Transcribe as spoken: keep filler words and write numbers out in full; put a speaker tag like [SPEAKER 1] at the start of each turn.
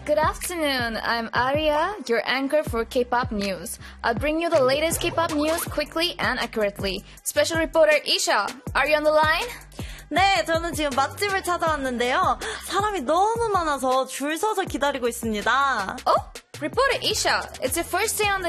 [SPEAKER 1] Good afternoon. I'm Aria, your anchor for K-pop news. I'll bring you the latest K-pop news quickly and accurately. Special reporter Isha, are you on the line?
[SPEAKER 2] 네, 저는 지금 맛집을 찾아왔는데요. 사람이 너무 많아서 줄 서서 기다리고 있습니다.
[SPEAKER 1] Oh, reporter Isha, it's your first day on the